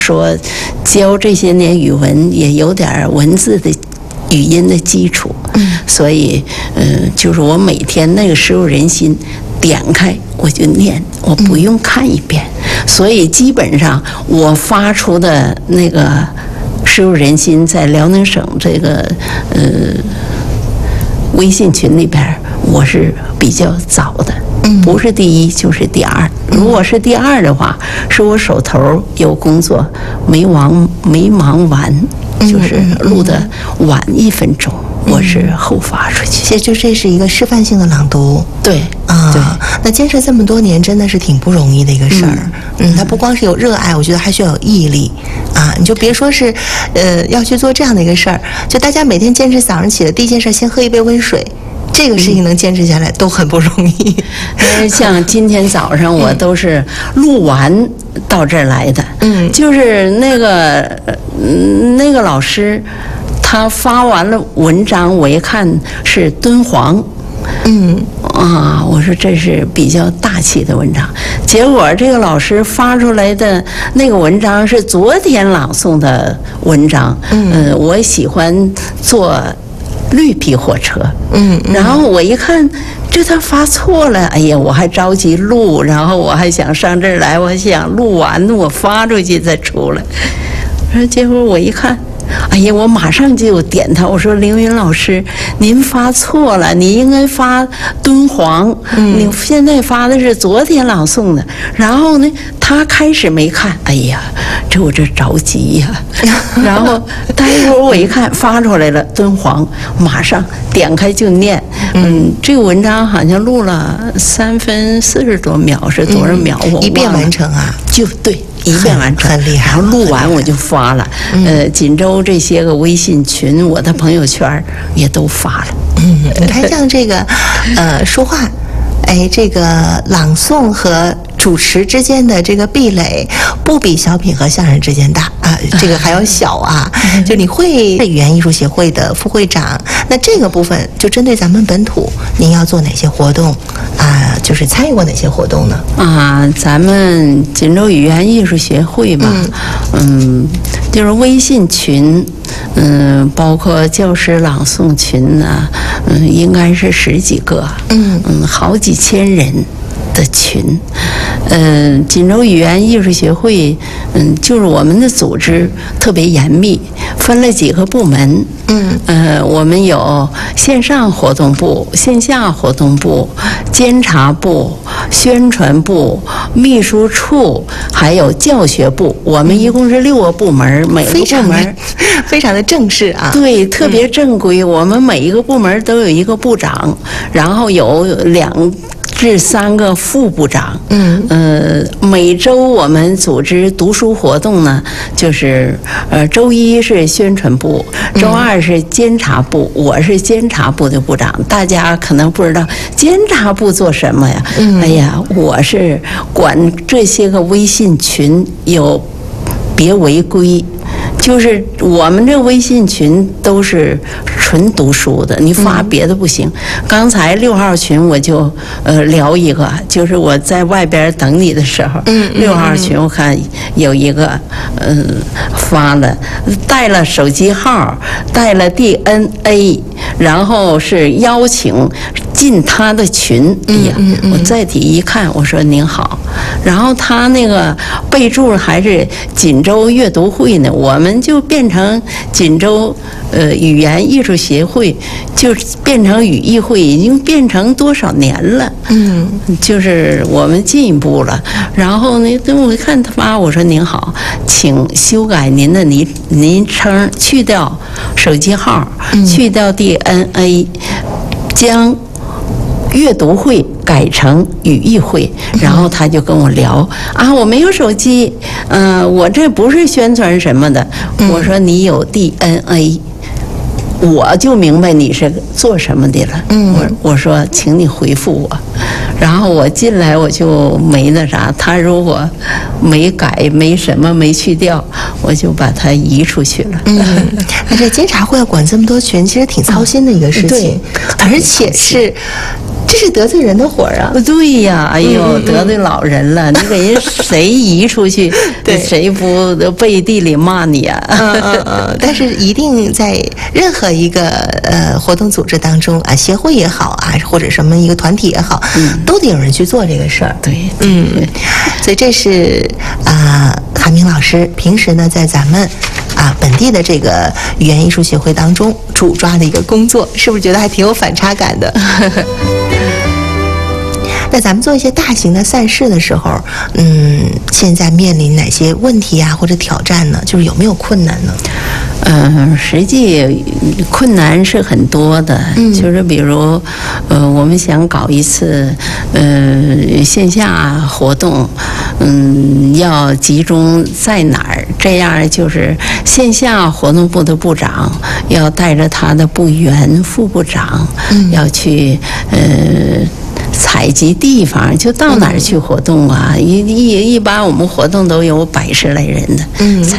说教这些年语文也有点文字的语音的基础，所以就是我每天那个时候人心点开我就念，我不用看一遍，所以基本上我发出的那个时入人心在辽宁省这个微信群里边，我是比较早的。不是第一就是第二，如果是第二的话，是我手头有工作没忙完，就是录的晚1分钟，我是后发出去。 其实就这是一个示范性的朗读。 对对，那坚持这么多年真的是挺不容易的一个事儿。它不光是有热爱，我觉得还需要有毅力啊！你就别说是要去做这样的一个事儿，就大家每天坚持早上起来第一件事先喝一杯温水。这个事情能坚持下来都很不容易。 像今天早上我都是录完到这儿来的。就是那个老师，他发完了文章，我一看是敦煌。我说这是比较大气的文章，结果这个老师发出来的那个文章是昨天朗诵的文章。我喜欢做绿皮火车，然后我一看，这他发错了，哎呀，我还着急录，然后我还想上这儿来，我还想录完我发出去再出来，结果我一看，哎呀，我马上就点他，我说凌云老师，您发错了，你应该发敦煌，你现在发的是昨天朗诵的。然后呢，他开始没看，哎呀，我这着急呀。然后待一会儿我一看发出来了敦煌，马上点开就念。这个文章好像录了3分40多秒，是多少秒？我忘了。 一遍完成啊？ 就对。一遍完成， 很厉害。 然后录完我就发了。锦州这些个微信群，我的朋友圈也都发了。 你看像这个说话，这个朗诵和主持之间的这个壁垒，不比小品和相声之间大啊，这个还要小啊。就你会语言艺术协会的副会长，那这个部分就针对咱们本土，您要做哪些活动啊？就是参与过哪些活动呢？ 咱们锦州语言艺术协会吧，就是微信群，包括教师朗诵群呢，应该是10几个，好几千人的群。锦州语言艺术协会，就是我们的组织特别严密，分了几个部门。我们有线上活动部、线下活动部、监察部、宣传部、秘书处，还有教学部。我们一共是6个部门，每个部门非常的正式啊。 对，特别正规。我们每一个部门都有一个部长，然后有2至3个副部长。每周我们组织读书活动呢，就是周一是宣传部，周2是监察部，我是监察部的部长。大家可能不知道监察部做什么呀？哎呀，我是管这些个微信群有别违规。就是我们这微信群都是纯读书的，你发别的不行。刚才6号群我就聊一个，就是我在外边等你的时候，6号群我看有一个发了带了手机号，带了 DNA， 然后是邀请进他的群。哎呀，我再底一看，我说您好，然后他那个备注还是锦州阅读会呢，我们就变成锦州语言艺术协会，就变成语艺会，已经变成多少年了。就是我们进一步了。然后呢，我看他发，我说您好，请修改您的昵称，去掉手机号，去掉 DNA， 将阅读会改成语艺会。然后他就跟我聊我没有手机，我这不是宣传什么的。我说你有 DNA， 我就明白你是做什么的了。我说请你回复我。然后我进来我就没那啥，他如果没改没什么没去掉，我就把它移出去了。 那这监察会要管这么多群，其实挺操心的一个事情，而且是这是得罪人的活儿啊！ 对呀，哎呦，得罪老人了，你给人谁移出去，谁不背地里骂你啊？ 但是一定在任何一个活动组织当中啊，协会也好啊，或者什么一个团体也好，都得有人去做这个事儿。 对， 所以这是韩明老师平时呢在咱们本地的这个语言艺术协会当中主抓的一个工作，是不是觉得还挺有反差感的？那咱们做一些大型的赛事的时候，现在面临哪些问题啊，或者挑战呢？就是有没有困难呢？ 实际困难是很多的，就是比如，我们想搞一次线下活动，要集中在哪儿？这样就是线下活动部的部长要带着他的部员、副部长，要去采集地方，就到哪儿去活动啊？一般我们活动都有100来人的，